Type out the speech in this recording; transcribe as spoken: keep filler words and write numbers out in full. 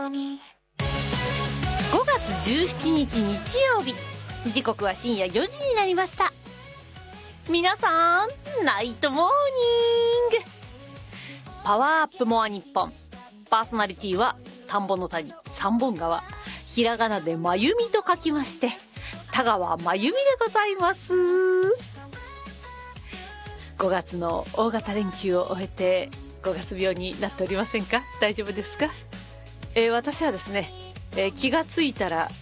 ごがつじゅうしちにち日曜日、時刻は深夜よじになりました。皆さん、ナイトモーニング。パワーアップモア日本、パーソナリティは田んぼの谷三本川、ひらがなでまゆみと書きまして田川まゆみでございます。ごがつの大型連休を終えてごがつ病になっておりませんか？大丈夫ですか？えー、私はですね、えー、気がついたら